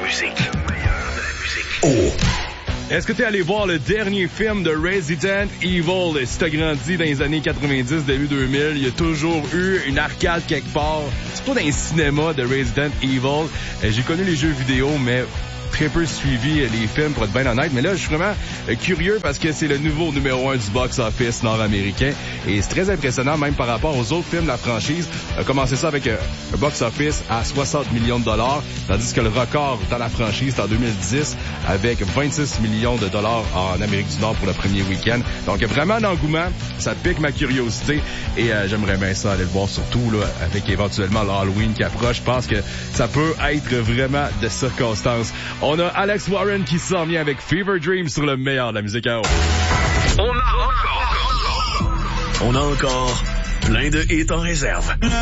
musique. Est-ce que t'es allé voir le dernier film de Resident Evil? Si t'as grandi dans les années 90, début 2000, il y a toujours eu une arcade quelque part. C'est pas dans un cinéma de Resident Evil. J'ai connu les jeux vidéo, mais très peu suivi les films, pour être bien honnête. Mais là, je suis vraiment curieux parce que c'est le nouveau numéro 1 du box-office nord-américain. Et c'est très impressionnant, même par rapport aux autres films de la franchise. On a commencé ça avec un box-office à 60 millions de dollars, tandis que le record dans la franchise, c'est en 2010, avec 26 millions de dollars en Amérique du Nord pour le premier week-end. Donc, vraiment un engouement. Ça pique ma curiosité. Et j'aimerais bien ça aller le voir, surtout là, avec éventuellement l'Halloween qui approche. Je pense que ça peut être vraiment de circonstances. On a Alex Warren qui s'en vient avec Fever Dream sur le meilleur de la musique à eau. On a encore plein de hits en réserve.